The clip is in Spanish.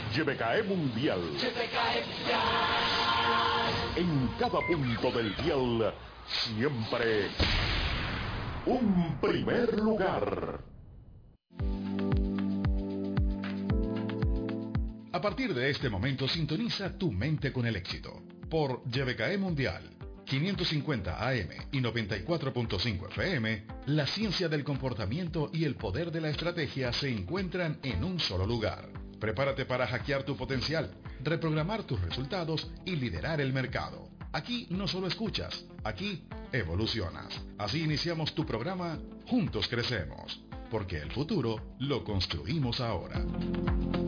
YBKE Mundial. YBKE Mundial. En cada punto del dial, siempre un primer lugar. A partir de este momento sintoniza tu mente con el éxito por YBKE Mundial 550 AM y 94.5 FM. La ciencia del comportamiento y el poder de la estrategia se encuentran en un solo lugar. Prepárate para hackear tu potencial, reprogramar tus resultados y liderar el mercado. Aquí no solo escuchas, aquí evolucionas. Así iniciamos tu programa Juntos Crecemos, porque el futuro lo construimos ahora.